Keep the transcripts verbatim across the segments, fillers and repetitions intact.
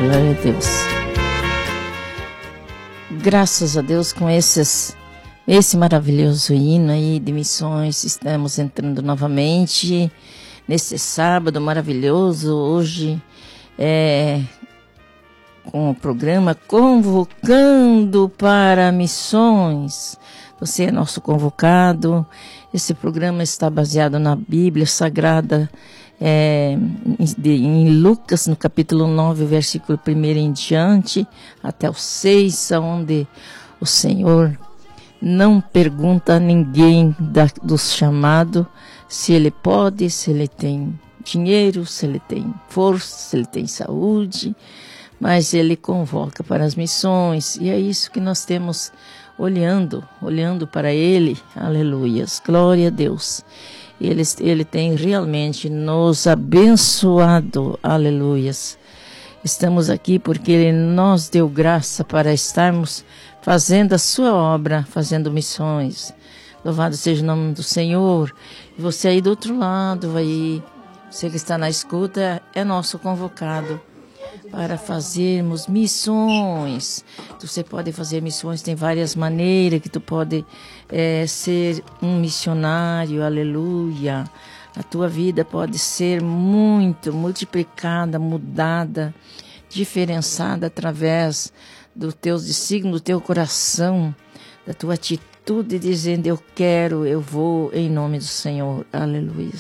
Glória a Deus. Graças a Deus, com esses, esse maravilhoso hino aí de missões, estamos entrando novamente nesse sábado maravilhoso, hoje é, com o programa Convocando para Missões. Você é nosso convocado. Esse programa está baseado na Bíblia Sagrada, é, em, em Lucas, no capítulo nove, versículo um em diante, até o seis, onde o Senhor não pergunta a ninguém da, do chamado se ele pode, se ele tem dinheiro, se ele tem força, se ele tem saúde, mas ele convoca para as missões, e é isso que nós temos olhando, olhando para ele, aleluias, glória a Deus. Ele, ele tem realmente nos abençoado, aleluias. Estamos aqui porque ele nos deu graça para estarmos fazendo a sua obra, fazendo missões. Louvado seja o nome do Senhor. E você aí do outro lado, aí, você que está na escuta, é nosso convocado para fazermos missões. Você pode fazer missões, tem várias maneiras que tu pode é, ser um missionário, aleluia. A tua vida pode ser muito multiplicada, mudada, diferenciada através dos teus desígnios, do teu coração, da tua atitude, dizendo eu quero, eu vou, em nome do Senhor, aleluia.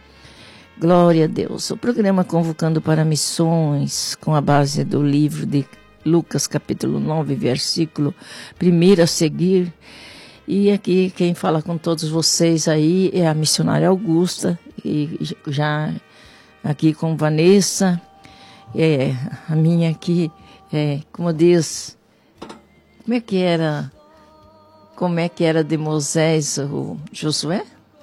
Glória a Deus. O programa Convocando para Missões, com a base do livro de Lucas, capítulo nove, versículo um a seguir. E aqui quem fala com todos vocês aí é a missionária Augusta, e já aqui com Vanessa, é, a minha aqui, é, como diz, como é que era, como é que era de Moisés, o Josué?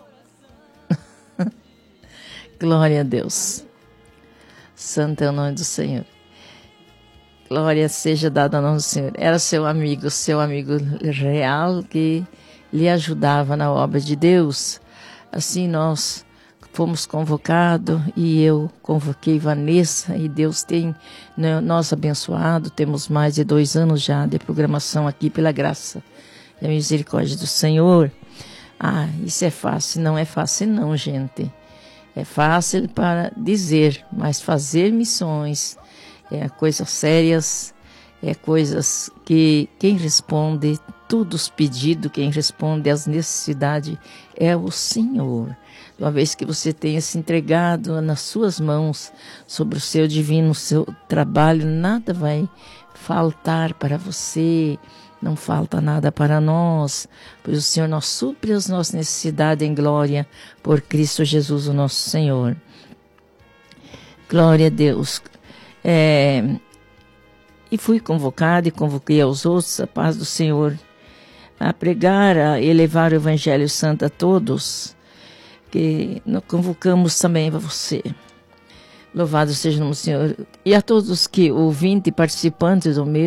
Glória a Deus. Santo é o nome do Senhor. Glória seja dada ao nome do Senhor. Era seu amigo, seu amigo real que lhe ajudava na obra de Deus. Assim nós fomos convocados e eu convoquei Vanessa e Deus tem nós abençoado. Temos mais de dois anos já de programação aqui pela graça e a misericórdia do Senhor. Ah, isso é fácil? Não é fácil não, gente. É fácil para dizer, mas fazer missões é coisas sérias, é coisas que quem responde todos os pedidos, quem responde às necessidades é o Senhor. Uma vez que você tenha se entregado nas suas mãos sobre o seu divino, seu trabalho, nada vai faltar para você. Não falta nada para nós, pois o Senhor nos supre as nossas necessidades em glória por Cristo Jesus, o nosso Senhor. Glória a Deus. É, e fui convocado e convoquei aos outros, a paz do Senhor, a pregar, a elevar o Evangelho Santo a todos, que nós convocamos também para você. Louvado seja o nome do Senhor. E a todos que ouvintes e participantes do meu